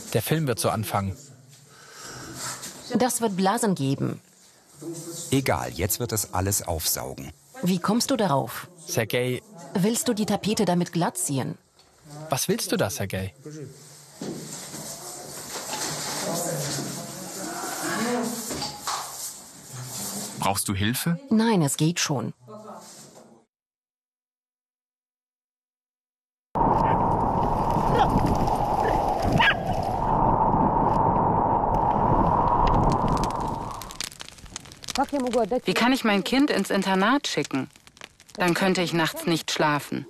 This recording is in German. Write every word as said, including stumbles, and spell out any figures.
Der Film wird so anfangen. Das wird Blasen geben. Egal, jetzt wird es alles aufsaugen. Wie kommst du darauf? Sergej, Willst du die Tapete damit glatt ziehen? was willst du da, Sergej? Brauchst du Hilfe? Nein, es geht schon. Wie kann ich mein Kind ins Internat schicken? Dann könnte ich nachts nicht schlafen.